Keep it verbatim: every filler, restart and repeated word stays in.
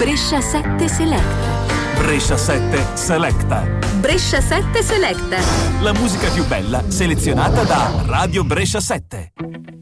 Brescia sette Selecta. Brescia sette Selecta. Brescia sette Selecta. La musica più bella selezionata da Radio Brescia sette.